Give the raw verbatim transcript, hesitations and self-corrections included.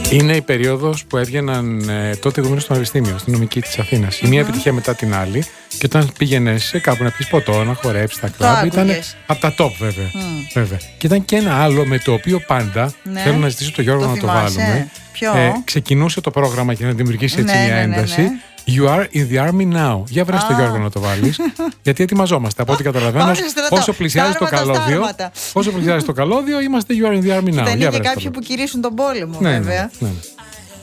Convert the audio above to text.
Είναι η περίοδος που έβγαιναν ε, τότε εγώ ήμουν στο Πανεπιστήμιο, στην νομική της Αθήνας. Mm-hmm. Η μία επιτυχία μετά την άλλη. Και όταν πήγαινες κάπου να πεις ποτό, να χορέψεις, τα κλαμπ, ήταν από τα top βέβαια. Mm. βέβαια. Και ήταν και ένα άλλο με το οποίο πάντα ναι. θέλω να ζητήσω το Γιώργο το να θυμάσαι. το βάλουμε. Ποιο? Ε, ξεκινούσε το πρόγραμμα και να δημιουργήσει έτσι ναι, μια ναι, ένταση. Ναι, ναι. You are in the army now. Για βρες ah. το Γιώργο να το βάλεις. Γιατί ετοιμαζόμαστε. Από ό,τι καταλαβαίνω, όσο πλησιάζει το καλώδιο, όσο πλησιάζει το καλώδιο, είμαστε You are in the army now. Δεν είναι και κάποιοι που κηρύσουν τον πόλεμο, ναι, βέβαια. Ναι, ναι.